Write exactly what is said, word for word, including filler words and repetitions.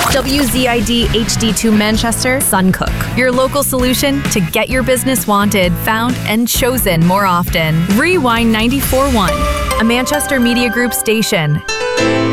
W Z I D H D two Manchester, Suncook. Your local solution to get your business wanted, found, and chosen more often. Rewind ninety-four point one, a Manchester Media Group station.